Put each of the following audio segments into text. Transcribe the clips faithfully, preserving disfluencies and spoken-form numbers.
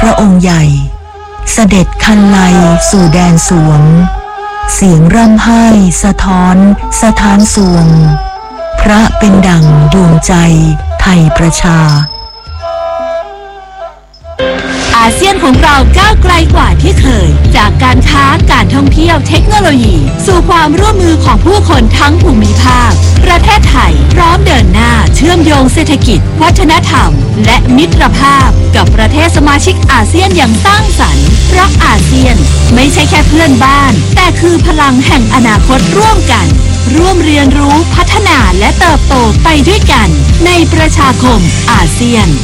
ระองค์ใหญ่เสด็จคันไลสู่แดนสวงเสียงร่ำไห้สะท้อนสถานสวงพระเป็นดั่งดวงใจไทยประชาอาเซียนของเราก้าวไกลกว่าที่เคยจากการค้าการท่องเที่ยวเทคโนโลยีสู่ความร่วมมือของผู้คนทั้งภูมิภาคประเทศไทยพร้อมเดินหน้าเชื่อมโยงเศรษฐกิจวัฒนธรรมและมิตรภาพกับประเทศสมาชิกอาเซียนอย่างสร้างสรรค์เพราะอาเซียนไม่ใช่แค่เพื่อนบ้านแต่คือพลังแห่งอนาคตร่วมกันร่วมเรียนรู้พัฒนาและเติบโตไปด้วยกันในประชาคมอาเซียน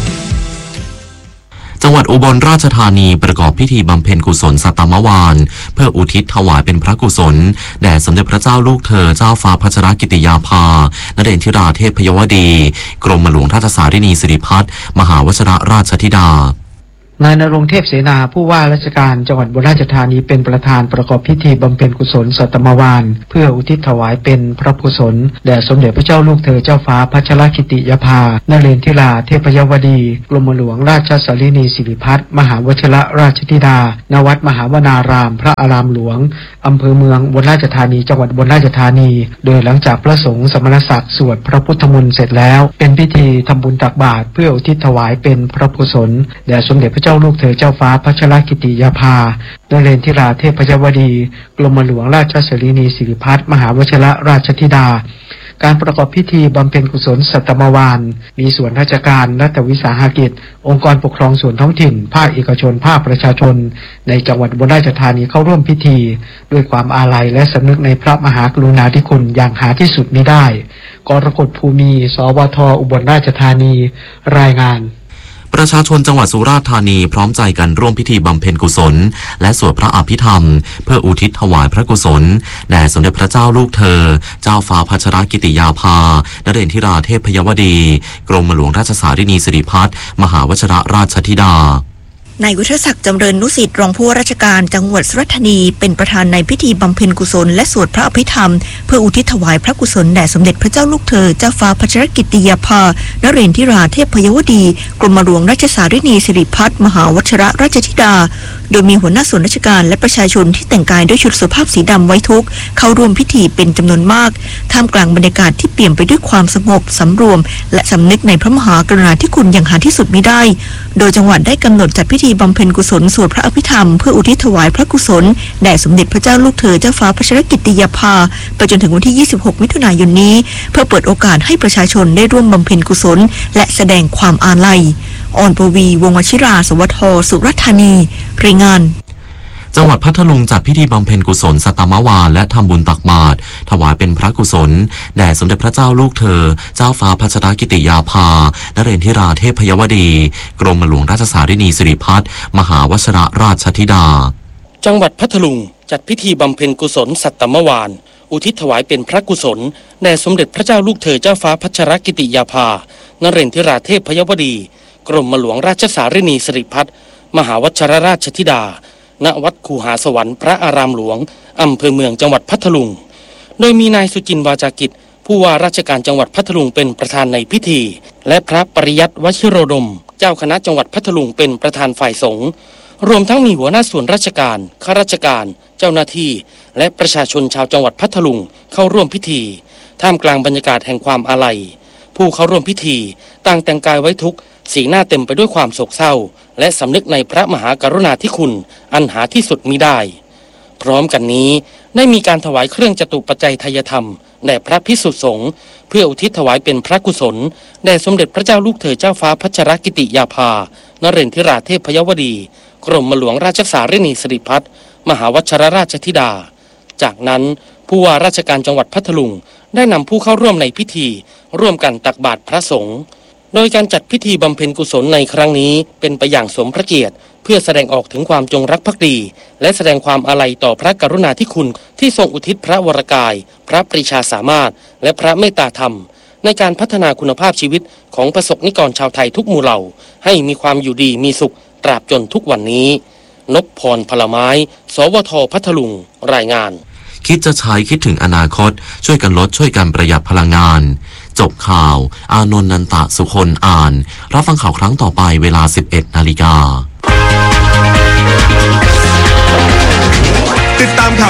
จังหวัดอุบลราชธานีประกอบพิธีบำเพ็ญกุศลสัตตมวานเพื่ออุทิศถวายเป็นพระกุศลแด่สมเด็จพระเจ้าลูกเธอเจ้าฟ้าพัชรกิติยาภานเรนทิราเทพยวดีกรมหลวงราชสารินีสิริพัฒน์มหาวชิรราชธิดานายณรงค์เทพเสนาผู้ว่าราชการจังหวัดอุบลราชธานีเป็นประธานประกอบพิธีบำเพ็ญกุศลสัตตมวานเพื่ออุทิศถวายเป็นพระกุศลแด่สมเด็จพระเจ้าลูกเธอเจ้าฟ้าพัชรกิติยาภานเรนทิราเทพยวดีกรมหลวงราชสารินีสิริพัฒน์มหาวชิรราชธิดาณวัดมหาวนารามพระอารามหลวงอำเภอเมืองอุบลราชธานีจังหวัดอุบลราชธานีโดยหลังจากพระสงฆ์สมณศักดิ์สวดพระพุทธมนต์เสร็จแล้วเป็นพิธีทำบุญตักบาตรเพื่ออุทิศถวายเป็นพระกุศลแด่สมเด็จพระเจ้าลูกเธอเจ้าฟ้าพัชรกิติยาภานเรนทิราเทพยวดีกรมหลวงราชสารินีสิริพัฒน์มหาวชิรราชธิดาการประกอบพิธีบำเพ็ญกุศลสัตตมวานมีส่วนราชการรัฐวิสาหกิจองค์กรปกครองส่วนท้องถิ่นภาคเอกชนภาคประชาชนในจังหวัดอุบลราชธานีเข้าร่วมพิธีด้วยความอาลัยและสำนึกในพระมหากรุณาธิคุณอย่างหาที่สุดมิได้กรกฎภูมิสวทอุบลราชธานีรายงานประชาชนจังหวัดสุราษฎร์ธานีพร้อมใจกันร่วมพิธีบำเพ็ญกุศลและสวดพระอภิธรรมเพื่ออุทิศถวายพระกุศลแด่สมเด็จพระเจ้าลูกเธอเจ้าฟ้าพัชรกิติยาภานเรนทิราเทพยวดีกรมหลวงราชสารินีสิริพัฒน์มหาวชิรราชธิดานายวุฒิศักดิ์จำเริญนุสิทธิ์รองผู้ว่าราชการจังหวัดสุราษฎร์ธานีเป็นประธานในพิธีบำเพ็ญกุศลและสวดพระอภิธรรมเพื่ออุทิศถวายพระกุศลแด่สมเด็จพระเจ้าลูกเธอเจ้าฟ้าพัชรกิติยาภานเรนทิราเทพยวดีกรมหลวงราชสารินีสิริพัฒน์มหาวชิรราชธิดาโดยมีหัวหน้าส่วนราชการและประชาชนที่แต่งกายด้วยชุดสุภาพสีดำไว้ทุกข์เข้าร่วมพิธีเป็นจำนวนมากท่ามกลางบรรยากาศที่เปี่ยมไปด้วยความสงบสำรวมและสำนึกในพระมหากรุณาธิคุณอย่างหาที่สุดมิได้โดยจังหวัดได้กำหนดจัดพิธีบำเพ็ญกุศลสวดพระอภิธรรมเพื่ออุทิศถวายพระกุศลแด่สมเด็จพระเจ้าลูกเธอเจ้าฟ้าพัชรกิติยาภาไปจนถึงวันที่ยี่สิบหกมิถุนายนนี้เพื่อเปิดโอกาสให้ประชาชนได้ร่วมบำเพ็ญกุศลและแสดงความอาลัยอ่อนปวีวงศ์วชิราสวทสุราษฎร์ธานีรายงานจังหวัดพัทลุงจัดพิธีบำเพ็ญกุศลสัตตมวานและทำบุญตักบาตรถวายเป็นพระกุศลแด่สมเด็จพระเจ้าลูกเธอเจ้าฟ้าพัชรกิติยาภานเรนทิราเทพยวดีกรมหลวงราชสารินีสิริพัฒน์มหาวชิรราชธิดาจังหวัดพัทลุงจัดพิธีบำเพ็ญกุศลสัตตมวานอุทิศถวายเป็นพระกุศลแด่สมเด็จพระเจ้าลูกเธอเจ้าฟ้าพัชรกิติยาภานเรนทิราเทพยวดีกรมหลวงราชสารินีสิริพัฒน์มหาวชิรราชธิดาณวัดคูหาสวรรค์พระอารามหลวงอำเภอเมืองจังหวัดพัทลุงโดยมีนายสุจินต์วาจากิจผู้ว่าราชการจังหวัดพัทลุงเป็นประธานในพิธีและพระปริยัติวชิโรดมเจ้าคณะจังหวัดพัทลุงเป็นประธานฝ่ายสงฆ์รวมทั้งมีหัวหน้าส่วนราชการข้าราชการเจ้าหน้าที่และประชาชนชาวจังหวัดพัทลุงเข้าร่วมพิธีท่ามกลางบรรยากาศแห่งความอาลัยผู้เข้าร่วมพิธีต่างแต่งกายไว้ทุกข์สีหน้าเต็มไปด้วยความโศกเศร้าและสำนึกในพระมหากรุณาธิคุณอันหาที่สุดมิได้พร้อมกันนี้ได้มีการถวายเครื่องจตุปัจจัยไทยธรรมแด่พระภิกษุสงฆ์เพื่ออุทิศถวายเป็นพระกุศลแด่สมเด็จพระเจ้าลูกเธอเจ้าฟ้าพัชรกิติยาภานเรนทิราเทพยวดีกรมหลวงราชสารินีสิริพัฒน์มหาวชิรราชธิดาจากนั้นผู้ว่าราชการจังหวัดพัทลุงได้นำผู้เข้าร่วมในพิธีร่วมกันตักบาตรพระสงฆ์โดยการจัดพิธีบำเพ็ญกุศลในครั้งนี้เป็นไปอย่างสมพระเกียรติเพื่อแสดงออกถึงความจงรักภักดีและแสดงความอาลัยต่อพระกรุณาธิคุณที่ทรงอุทิศพระวรกายพระปรีชาสามารถและพระเมตตาธรรมในการพัฒนาคุณภาพชีวิตของประสบนิกรชาวไทยทุกหมู่เหล่าให้มีความอยู่ดีมีสุขตราบจนทุกวันนี้นพพรพลไม้สวทพัทลุงรายงานคิดจะใช้คิดถึงอนาคตช่วยกันลดช่วยกันประหยัดพลังงานจบข่าวอานนท์นันตะสุคนอ่านรับฟังข่าวครั้งต่อไปเวลา สิบเอ็ดนาฬิกา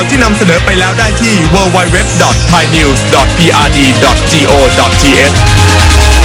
าวที่นำเสนอไปแล้วได้ที่ ดับเบิลยู ดับเบิลยู ดับเบิลยู ดอท ไทยนิวส์ ดอท พี อาร์ ดี ดอท โก ดอท ที เอช